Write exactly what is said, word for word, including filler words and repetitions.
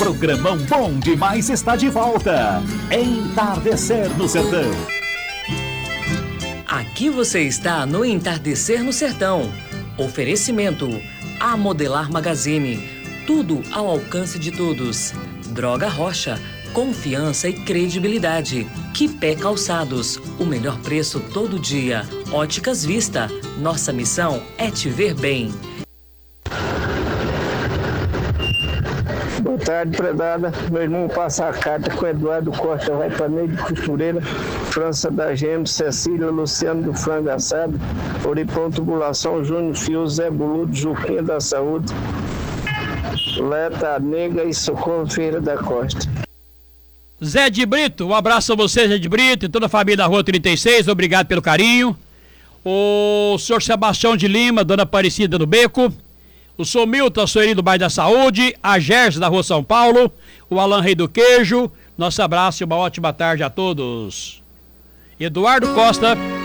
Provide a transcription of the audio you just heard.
Programão bom demais está de volta. Entardecer no Sertão. Aqui você está no Entardecer no Sertão. Oferecimento A Modelar Magazine. Tudo ao alcance de todos. Droga Rocha. Confiança e credibilidade. Quipé Calçados. O melhor preço todo dia. Óticas Vista. Nossa missão é te ver bem. Boa tarde, Predada. Meu irmão passa a carta com Eduardo Costa, vai para Neide Costureira, França da Gêmeo, Cecília, Luciano do Frango Assado, Oripão Tubulação, Júnior Fio, Zé Buludo, Juquinha da Saúde, Leta Nega e Socorro Feira da Costa. Zé de Brito, um abraço a você, Zé de Brito, e toda a família da Rua trinta e seis, obrigado pelo carinho. O senhor Sebastião de Lima, Dona Aparecida do Beco, o senhor Milton, Soeri do Bairro da Saúde, a Gerson da Rua São Paulo, o Alan Rei do Queijo, nosso abraço e uma ótima tarde a todos. Eduardo Costa.